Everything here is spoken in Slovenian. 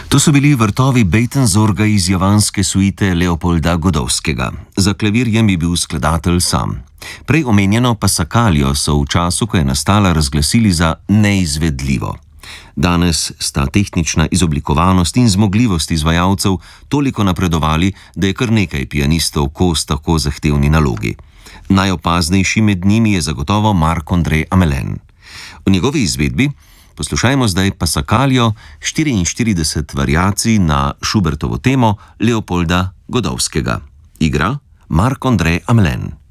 To so bili vrtovi Beitenzorga iz javanske suite Leopolda Godowskega. Za klavirjem je bil skladatelj sam. Prej omenjeno Passacaglia so v času, ko je nastala, razglasili za neizvedljivo. Danes sta tehnična izoblikovanost in zmogljivost izvajalcev toliko napredovali, da je kar nekaj pianistov kos tako zahtevni nalogi. Najopaznejši med njimi je zagotovo Marc-André Hamelin. V njegovi izvedbi poslušajmo zdaj Passacaglio 44 variacij na Schubertovo temo Leopolda Godowskega. Igra Marc-André Hamelin.